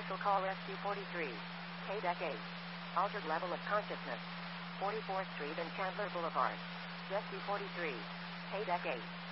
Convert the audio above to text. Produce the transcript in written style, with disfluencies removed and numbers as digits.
Special call SQ-43. KDEC 8. Altered level of consciousness. 44th Street and Chandler Boulevard. SQ-43. KDEC 8.